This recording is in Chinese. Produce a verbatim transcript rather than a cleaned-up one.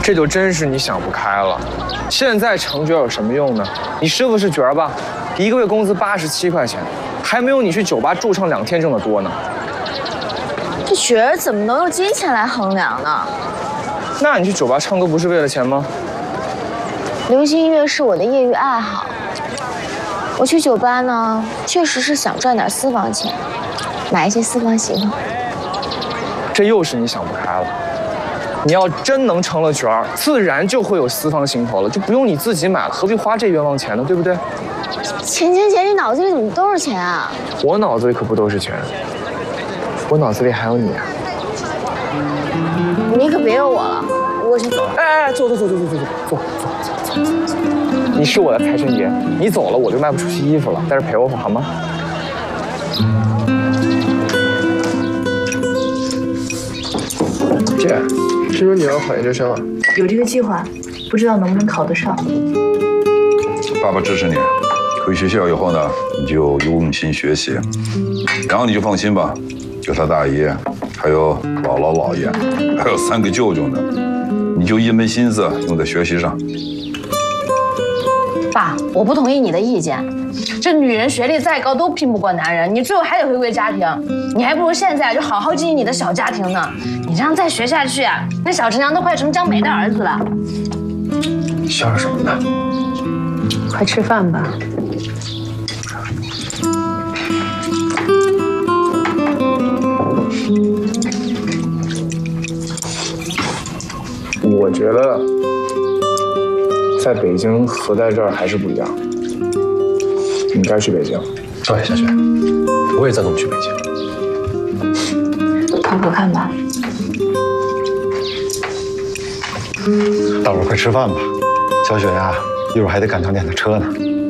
这就真是你想不开了。现在成角有什么用呢？你师傅是角吧，一个月工资八十七块钱，还没有你去酒吧驻唱两天挣的多呢。 这角怎么能用金钱来衡量呢？ 那你去酒吧唱歌不是为了钱吗？ 流行音乐是我的业余爱好。我去酒吧呢，确实是想赚点私房钱，买一些私房行头。 这又是你想不开了。你要真能成了角儿，自然就会有私房行头了，就不用你自己买了，何必花这冤枉钱呢？对不对？ 钱钱钱，你脑子里怎么都是钱啊？ 我脑子里可不都是钱，我脑子里还有你啊！ 你可别有我了，我先走了。 哎哎，坐坐坐坐坐坐坐坐坐坐坐。你是我的财神爷，你走了我就卖不出去衣服了，在这陪我会儿好吗？ 姐，听说你要考研究生了？ 有这个计划，不知道能不能考得上。 爸爸支持你。回学校以后呢，你就用心学习，然后你就放心吧，有他大爷，还有姥姥姥爷，还有三个舅舅呢，你就一门心思用在学习上。 爸，我不同意你的意见。这女人学历再高都拼不过男人，你最后还得回归家庭。你还不如现在就好好经营你的小家庭呢。你这样再学下去啊，那小陈阳都快成江梅的儿子了。 笑什么呢？ 快吃饭吧。 我觉得在北京和在这儿还是不一样。你该去北京。 对，小雪，我也赞同去北京。 看不看吧？ 大伙儿快吃饭吧。小雪呀，一会儿还得赶两点的车呢。